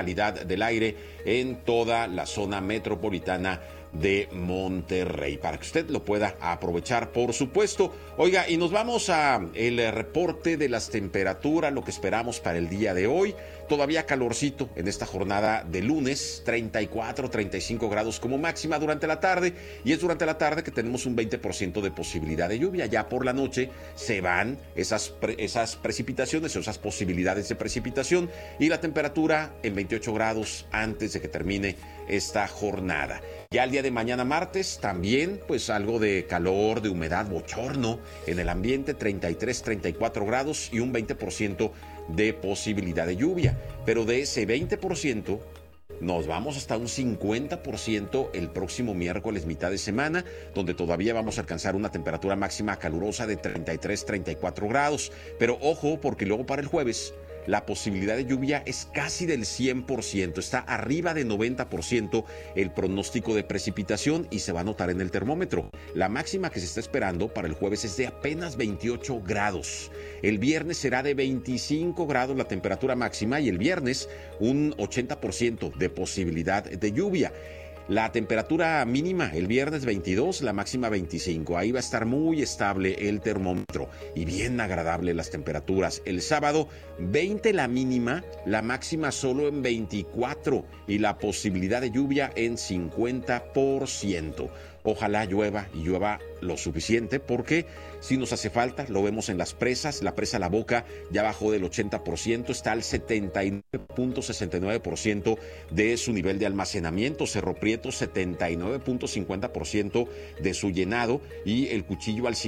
calidad del aire en toda la zona metropolitana de Monterrey, para que usted lo pueda aprovechar, por supuesto. Oiga, y nos vamos a el reporte de las temperaturas, lo que esperamos para el día de hoy. Todavía calorcito en esta jornada de lunes, 34, 35 grados como máxima durante la tarde, y es durante la tarde que tenemos un 20% de posibilidad de lluvia. Ya por la noche se van esas precipitaciones o esas posibilidades de precipitación, y la temperatura en 28 grados antes de que termine esta jornada. Ya el día de mañana martes también pues algo de calor, de humedad, bochorno en el ambiente, 33, 34 grados y un 20% de posibilidad de lluvia. Pero de ese 20% nos vamos hasta un 50% el próximo miércoles, mitad de semana, donde todavía vamos a alcanzar una temperatura máxima calurosa de 33, 34 grados. Pero ojo, porque luego para el jueves la posibilidad de lluvia es casi del 100%, está arriba de 90% el pronóstico de precipitación y se va a notar en el termómetro. La máxima que se está esperando para el jueves es de apenas 28 grados. El viernes será de 25 grados la temperatura máxima y el viernes un 80% de posibilidad de lluvia. La temperatura mínima el viernes 22, la máxima 25. Ahí va a estar muy estable el termómetro y bien agradable las temperaturas. El sábado 20 la mínima, la máxima solo en 24 y la posibilidad de lluvia en 50%. Ojalá llueva y llueva lo suficiente, porque si nos hace falta, lo vemos en las presas. La presa La Boca ya bajó del 80%, está al 79.69% de su nivel de almacenamiento. Cerro Prieto 79.50% de su llenado y el Cuchillo al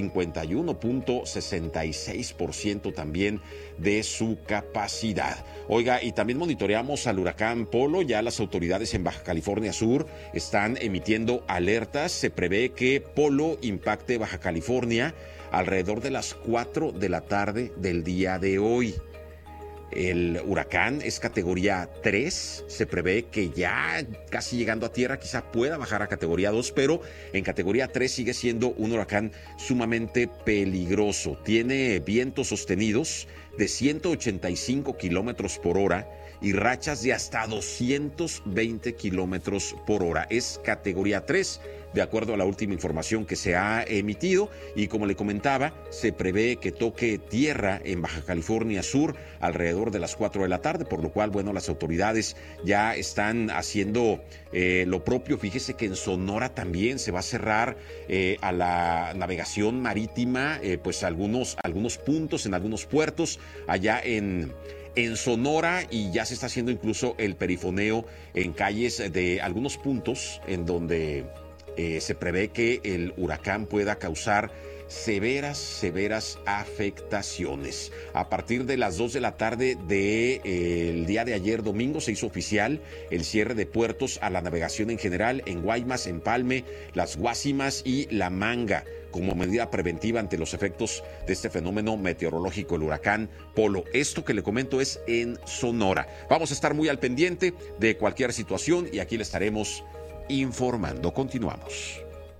51.66% también de su capacidad. Oiga, y también monitoreamos al huracán Polo. Ya las autoridades en Baja California Sur están emitiendo alertas. Se prevé que Polo impacte Baja California alrededor de las 4 de la tarde del día de hoy. El huracán es categoría 3, se prevé que ya casi llegando a tierra quizá pueda bajar a categoría 2, pero en categoría 3 sigue siendo un huracán sumamente peligroso. Tiene vientos sostenidos de 185 kilómetros por hora y rachas de hasta 220 kilómetros por hora. Es categoría 3. De acuerdo a la última información que se ha emitido, y como le comentaba, se prevé que toque tierra en Baja California Sur alrededor de las 4 de la tarde, por lo cual, bueno, las autoridades ya están haciendo lo propio. Fíjese que en Sonora también se va a cerrar a la navegación marítima, pues algunos puntos en algunos puertos allá en Sonora, y ya se está haciendo incluso el perifoneo en calles de algunos puntos en donde se prevé que el huracán pueda causar severas afectaciones. A partir de las 2 de la tarde del día de ayer domingo se hizo oficial el cierre de puertos a la navegación en general en Guaymas, Empalme, Las Guásimas y La Manga, como medida preventiva ante los efectos de este fenómeno meteorológico, el huracán Polo. Esto que le comento es en Sonora. Vamos a estar muy al pendiente de cualquier situación y aquí le estaremos informando. Continuamos.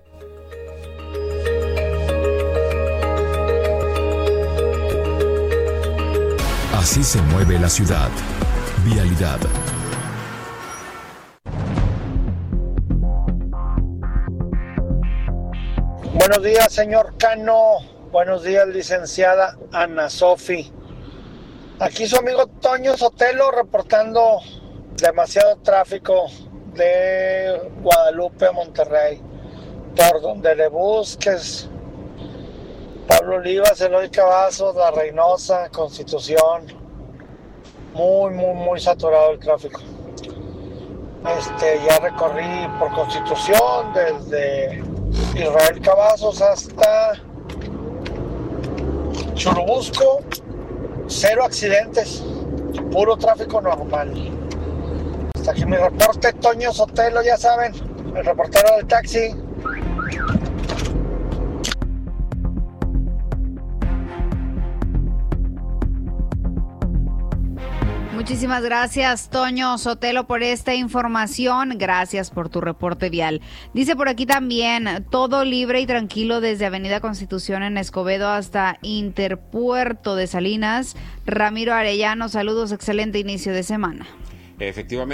Así se mueve la ciudad. Vialidad. Buenos días, señor Cano. Buenos días, licenciada Ana Sofi. Aquí su amigo Toño Sotelo reportando demasiado tráfico de Guadalupe a Monterrey. Por donde le busques, Pablo Olivas, Eloy Cavazos, La Reynosa, Constitución, muy saturado el tráfico. Ya recorrí por Constitución desde Israel Cavazos hasta Churubusco, 0 accidentes, puro tráfico normal. Hasta aquí mi reporte, Toño Sotelo, ya saben, el reportero del taxi. Muchísimas gracias, Toño Sotelo, por esta información. Gracias por tu reporte vial. Dice por aquí también, todo libre y tranquilo desde Avenida Constitución en Escobedo hasta Interpuerto de Salinas. Ramiro Arellano, saludos, excelente inicio de semana. efectivamente